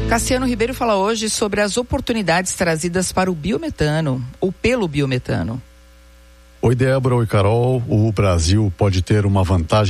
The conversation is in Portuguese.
Cassiano Ribeiro fala hoje sobre as oportunidades trazidas para o biometano, ou pelo biometano. Oi, Débora, oi, Carol. O Brasil pode ter uma vantagem